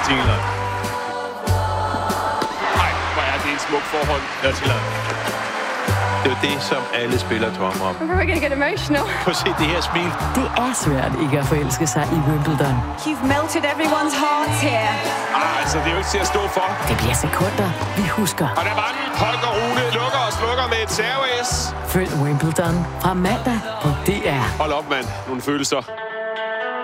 England. Nej, hvor er det et smukt forhold. Nordirland. Det er jo det, som alle spillere drømmer om. I'm probably gonna get emotional. Prøv at se det her smil. Det er svært ikke at forelske sig i Wimbledon. You've melted everyone's hearts here. Altså, det er jo ikke til at stå for. Det bliver sekunder, vi husker. Og der var den. Holger Rune lukker og slukker med et serve-s. Følg Wimbledon fra mandag på DR. Hold op, mand. Nogle følelser.